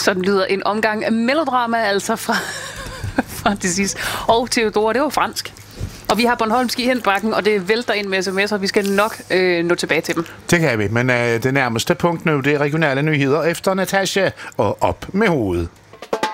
Sådan lyder en omgang af melodrama, altså fra det sidste. Og Theodora, det var fransk. Og vi har Bornholmsk i Hindbakken, og det vælter ind med sms'er. Vi skal nok nå tilbage til dem. Det kan vi, men det nærmeste punkt nu, det er regionale nyheder efter Natasha og op med hovedet.